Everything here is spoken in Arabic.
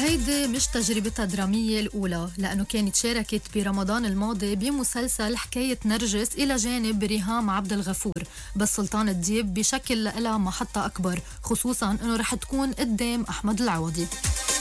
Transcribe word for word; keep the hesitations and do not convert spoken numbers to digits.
وهيدي مش تجربتها الدرامية الأولى، لأنه كانت شاركت برمضان الماضي بمسلسل حكاية نرجس إلى جانب ريهام عبد الغفور، بس سلطان الديب بشكل لها محطة أكبر، خصوصاً أنه رح تكون قدام أحمد العوضي.